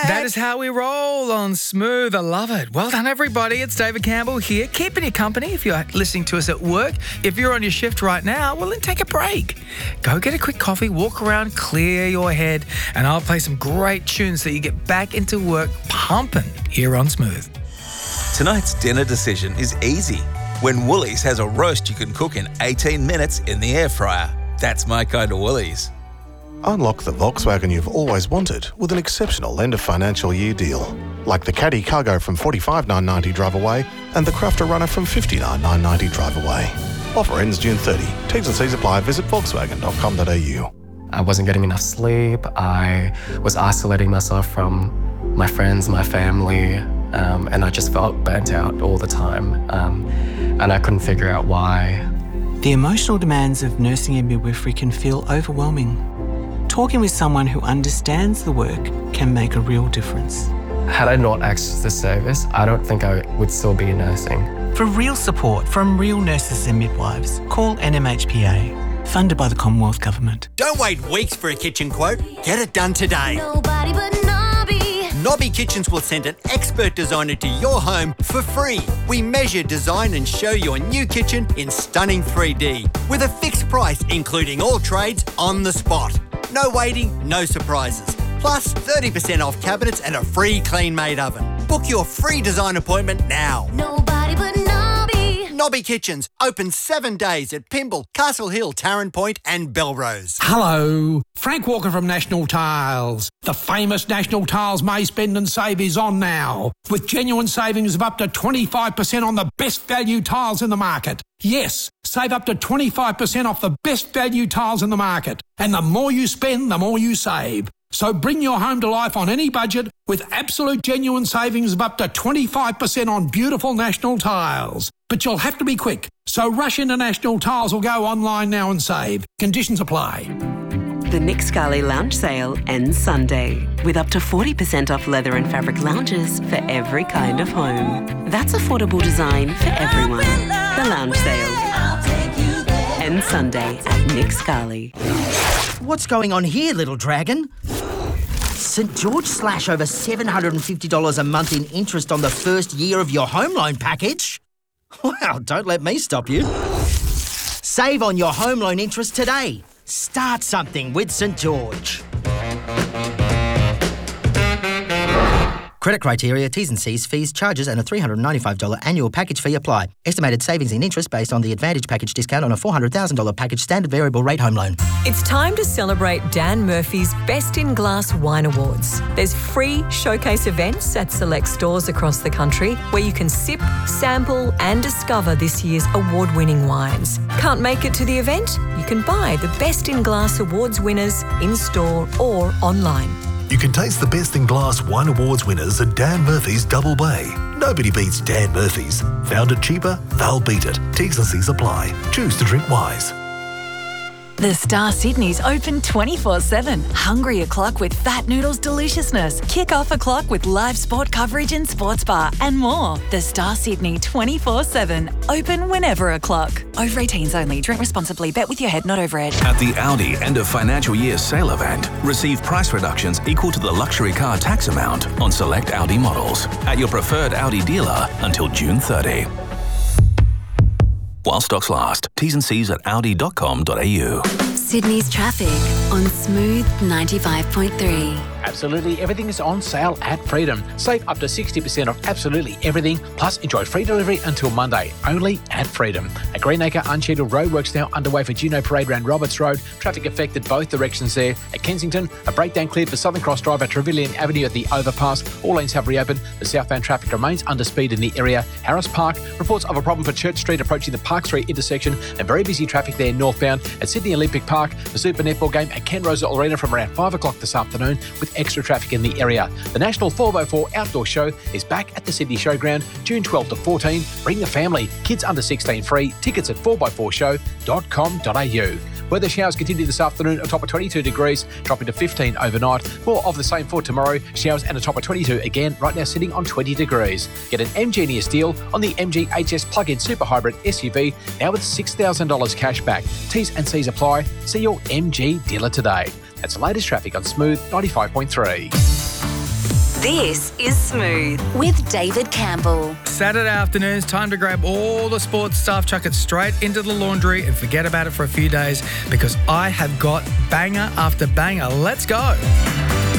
That is how we roll on Smooth. I love it. Well done, everybody. It's David Campbell here, keeping you company if you're listening to us at work. If you're on your shift right now, well, then take a break. Go get a quick coffee, walk around, clear your head, and I'll play some great tunes so you get back into work pumping here on Smooth. Tonight's dinner decision is easy. When Woolies has a roast you can cook in 18 minutes in the air fryer. That's my kind of Woolies. Unlock the Volkswagen you've always wanted with an exceptional end of financial year deal. Like the Caddy Cargo from $45,990 drive away and the Crafter Runner from $59,990 drive away. Offer ends June 30. T's and C's apply. Visit volkswagen.com.au. I wasn't getting enough sleep. I was isolating myself from my friends, my family, and I just felt burnt out all the time. And I couldn't figure out why. The emotional demands of nursing and midwifery can feel overwhelming. Talking with someone who understands the work can make a real difference. Had I not accessed this service, I don't think I would still be nursing. For real support from real nurses and midwives, call NMHPA, funded by the Commonwealth Government. Don't wait weeks for a kitchen quote. Get it done today. Nobody but Nobby. Nobby Kitchens will send an expert designer to your home for free. We measure, design and show your new kitchen in stunning 3D with a fixed price, including all trades on the spot. No waiting, no surprises. Plus 30% off cabinets and a free clean-made oven. Book your free design appointment now. Nobody but Nobby. Nobby Kitchens, open 7 days at Pymble, Castle Hill, Tarrant Point and Belrose. Hello, Frank Walker from National Tiles. The famous National Tiles May Spend and Save is on now, with genuine savings of up to 25% on the best value tiles in the market. Yes, save up to 25% off the best value tiles in the market. And the more you spend, the more you save. So bring your home to life on any budget with absolute genuine savings of up to 25% on beautiful National Tiles. But you'll have to be quick. So rush into National Tiles or go online now and save. Conditions apply. The Nick Scali Lounge Sale ends Sunday with up to 40% off leather and fabric lounges for every kind of home. That's affordable design for everyone. The Lounge Sale ends Sunday at Nick Scali. What's going on here, little dragon? St George slash over $750 a month in interest on the first year of your home loan package? Wow, don't let me stop you. Save on your home loan interest today. Start something with St George. Credit criteria, T's and C's, fees, charges and a $395 annual package fee apply. Estimated savings in interest based on the Advantage package discount on a $400,000 package standard variable rate home loan. It's time to celebrate Dan Murphy's Best in Glass Wine Awards. There's free showcase events at select stores across the country where you can sip, sample and discover this year's award-winning wines. Can't make it to the event? You can buy the Best in Glass Awards winners in-store or online. You can taste the Best in Glass Wine Awards winners at Dan Murphy's Double Bay. Nobody beats Dan Murphy's. Found it cheaper? They'll beat it. T's and C's apply. Choose to drink wise. The Star Sydney's open 24/7. Hungry o'clock with Fat Noodles deliciousness. Kick off o'clock with live sport coverage and sports bar and more. The Star Sydney 24/7. Open whenever o'clock. Over 18s only. Drink responsibly. Bet with your head, not over edge. At the Audi end of financial year sale event, receive price reductions equal to the luxury car tax amount on select Audi models at your preferred Audi dealer until June 30. While stocks last. T's and C's at audi.com.au. Sydney's traffic on Smooth 95.3. Absolutely everything is on sale at Freedom. Save up to 60% off absolutely everything, plus enjoy free delivery until Monday, only at Freedom. At Greenacre, unscheduled roadworks now underway for Juno Parade around Roberts Road. Traffic affected both directions there. At Kensington, a breakdown cleared for Southern Cross Drive at Trevilian Avenue at the overpass. All lanes have reopened. The southbound traffic remains under speed in the area. Harris Park, reports of a problem for Church Street approaching the Park Street intersection and very busy traffic there northbound. At Sydney Olympic Park, the Super Netball game at Ken Rosa Arena from around 5 o'clock this afternoon with extra traffic in the area. The National 4x4 Outdoor Show is back at the Sydney Showground June 12 to 14. Bring the family. Kids under 16 free. Tickets at 4x4show.com.au. Weather showers continue this afternoon, a top of 22 degrees, dropping to 15 overnight. More of the same for tomorrow. Showers and a top of 22 again, right now sitting on 20 degrees. Get an MG-near deal on the MG HS plug-in super hybrid SUV, now with $6,000 cash back. T's and C's apply. See your MG dealer today. That's the latest traffic on Smooth 95.3. This is Smooth with David Campbell. Saturday afternoons, time to grab all the sports stuff, chuck it straight into the laundry and forget about it for a few days because I have got banger after banger. Let's go.